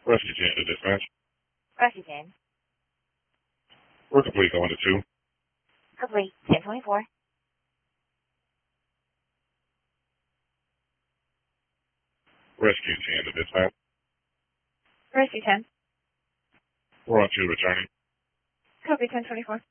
Rescue 10 to dispatch. Rescue 10. We're complete going to 2. Complete. 1024. Rescue 10 to dispatch. Rescue 10. We're on 2 returning. Copy 1024.